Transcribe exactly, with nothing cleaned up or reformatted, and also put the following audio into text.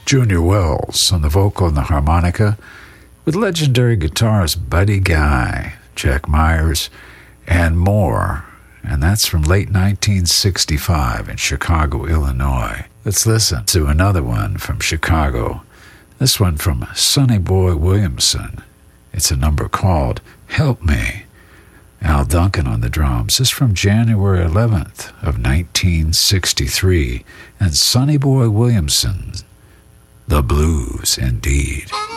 Junior Wells on the vocal and the harmonica, with legendary guitarist Buddy Guy, Jack Myers, and more. And that's from late nineteen sixty-five in Chicago, Illinois. Let's listen to another one from Chicago. This one from Sonny Boy Williamson. It's a number called Help Me. Al Duncan on the drums. This is from January eleventh of nineteen sixty-three. And Sonny Boy Williamson, The Blues Indeed.